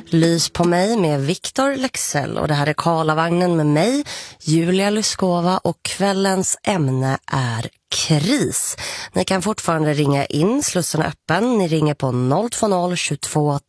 Lys på mig med Victor Lexell, och det här är Karlavagnen med mig, Julia Lyskova, och kvällens ämne är kris. Ni kan fortfarande ringa in, slussen är öppen. Ni ringer på 020 22